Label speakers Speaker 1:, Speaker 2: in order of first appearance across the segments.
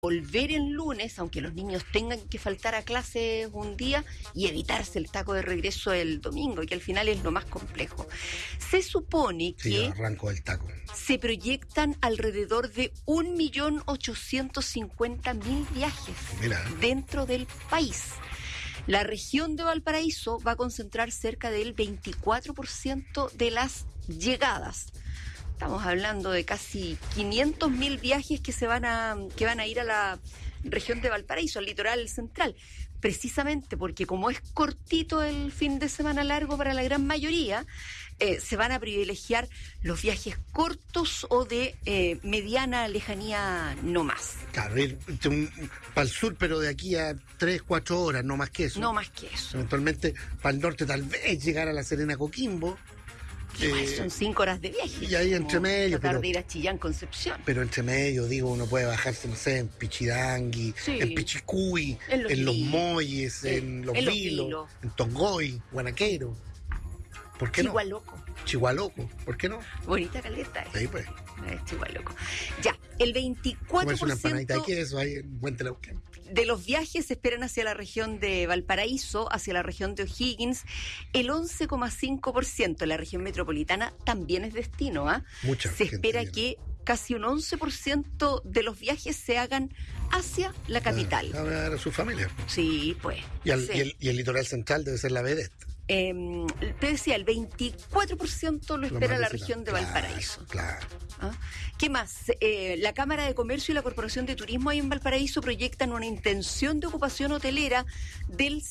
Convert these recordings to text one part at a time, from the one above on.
Speaker 1: volver el lunes, aunque los niños tengan que faltar a clases un día, y evitarse el taco de regreso el domingo, que al final es lo más complejo. Se supone que
Speaker 2: arranco del taco.
Speaker 1: Se proyectan alrededor de 1.850.000 viajes dentro del país. La región de Valparaíso va a concentrar cerca del 24% de las llegadas. Estamos hablando de casi 500.000 viajes que van a ir a la región de Valparaíso, al litoral central, precisamente porque como es cortito el fin de semana largo para la gran mayoría, se van a privilegiar los viajes cortos o de mediana lejanía no más.
Speaker 2: Claro, ir para el sur, pero de aquí a 3-4 horas, no más que eso.
Speaker 1: No más que eso.
Speaker 2: Eventualmente, para el norte tal vez llegar a La Serena, Coquimbo.
Speaker 1: Son 5 horas de viaje.
Speaker 2: Y ahí entre medio.
Speaker 1: Tratar de ir a Chillán, Concepción.
Speaker 2: Pero entre medio, uno puede bajarse, no sé, en Pichidangui, en Pichicuy, en Los Muelles, en Los Vilos, en Tongoy, Guanaquero. ¿Por qué no? Chihualoco, ¿por qué no?
Speaker 1: Bonita caleta.
Speaker 2: Ahí pues.
Speaker 1: Chihualoco. Ya, el 24%.
Speaker 2: Una empanadita de queso ahí en Puente Lauquén.
Speaker 1: De los viajes se esperan hacia la región de Valparaíso, hacia la región de O'Higgins, el 11,5%. La región metropolitana también es destino, Se espera que casi un 11% de los viajes se hagan hacia la capital.
Speaker 2: A ver a su familia.
Speaker 1: Sí, pues.
Speaker 2: Y el litoral central debe ser la vedette.
Speaker 1: Te decía, el 24% lo espera la región de Valparaíso.
Speaker 2: Claro.
Speaker 1: ¿Qué más? La Cámara de Comercio y la Corporación de Turismo ahí en Valparaíso proyectan una intención de ocupación hotelera del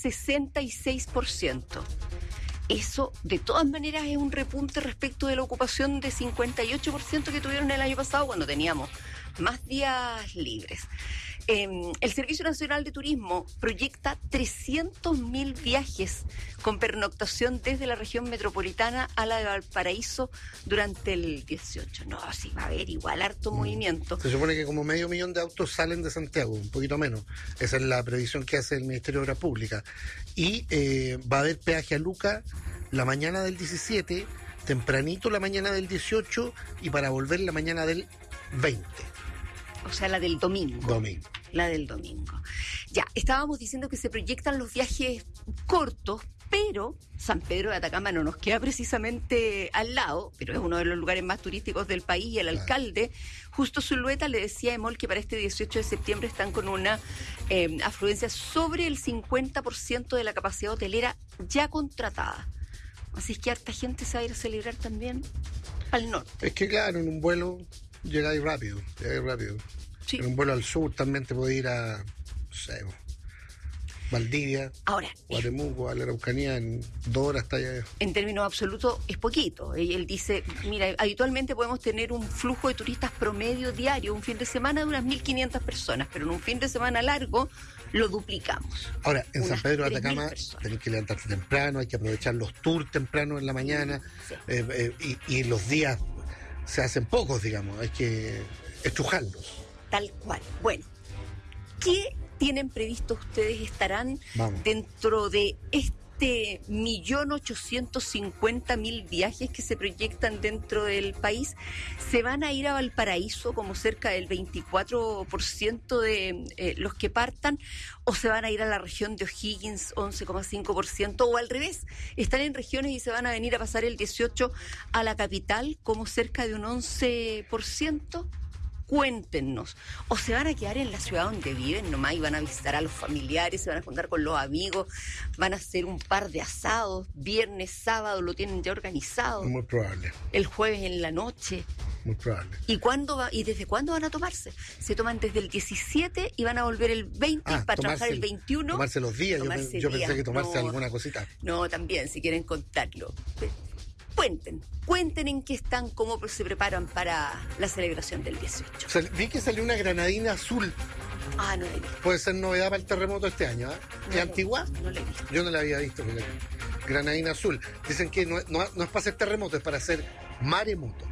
Speaker 1: 66%. Eso, de todas maneras, es un repunte respecto de la ocupación de 58% que tuvieron el año pasado cuando teníamos más días libres. El Servicio Nacional de Turismo proyecta 300.000 viajes con pernoctación desde la región metropolitana a la de Valparaíso durante el 18. No, sí va a haber igual harto movimiento.
Speaker 2: Se supone que como 500.000 de autos salen de Santiago, un poquito menos. Esa es la previsión que hace el Ministerio de Obras Públicas. Y va a haber peaje a Luca la mañana del 17, tempranito la mañana del 18 y para volver la mañana del 20.
Speaker 1: O sea, la del domingo. La del domingo. Ya, estábamos diciendo que se proyectan los viajes cortos, pero San Pedro de Atacama no nos queda precisamente al lado, pero es uno de los lugares más turísticos del país, y el alcalde, Justo Zulueta, le decía a EMOL que para este 18 de septiembre están con una afluencia sobre el 50% de la capacidad hotelera ya contratada. Así es que harta gente se va a ir a celebrar también al norte.
Speaker 2: Es que claro, en un vuelo llegáis rápido. Sí. En un vuelo al sur también te puede ir a, no sé, Valdivia, Guatemuco, a la Araucanía, en 2 horas está allá.
Speaker 1: En términos absolutos es poquito. Él dice, mira, habitualmente podemos tener un flujo de turistas promedio diario, un fin de semana de unas 1.500 personas, pero en un fin de semana largo lo duplicamos.
Speaker 2: Ahora, en San Pedro de Atacama tenés que levantarte temprano, hay que aprovechar los tours temprano en la mañana, y los días se hacen pocos, digamos, hay que estrujarlos.
Speaker 1: Tal cual. Bueno, ¿qué tienen previsto ustedes? ¿Estarán dentro de este 1.850.000 viajes que se proyectan dentro del país? ¿Se van a ir a Valparaíso como cerca del 24% de los que partan? ¿O se van a ir a la región de O'Higgins, 11,5%? ¿O al revés? ¿Están en regiones y se van a venir a pasar el 18 a la capital como cerca de un 11%? Cuéntenos. ¿O se van a quedar en la ciudad donde viven nomás y van a visitar a los familiares, se van a juntar con los amigos, van a hacer un par de asados, viernes, sábado, lo tienen ya organizado?
Speaker 2: Muy probable.
Speaker 1: El jueves en la noche.
Speaker 2: Muy probable.
Speaker 1: ¿Y desde cuándo van a tomarse? Se toman desde el 17 y van a volver el 20 para trabajar el 21.
Speaker 2: Tomarse los días. Yo pensé que tomarse alguna cosita.
Speaker 1: No, también, si quieren contarlo. Cuenten en qué están, cómo se preparan para la celebración del 18.
Speaker 2: Vi que salió una granadina azul.
Speaker 1: No la he visto.
Speaker 2: Puede ser novedad para el terremoto este año, ¿Es antigua?
Speaker 1: No la he visto.
Speaker 2: Yo no la había visto. Granadina azul. Dicen que no es para hacer terremoto, es para hacer maremoto.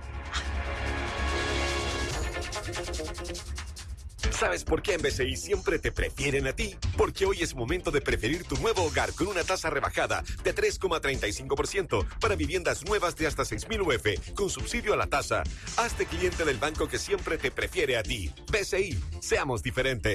Speaker 3: ¿Sabes por qué en BCI siempre te prefieren a ti? Porque hoy es momento de preferir tu nuevo hogar con una tasa rebajada de 3,35% para viviendas nuevas de hasta 6.000 UF con subsidio a la tasa. Hazte cliente del banco que siempre te prefiere a ti. BCI, seamos diferentes.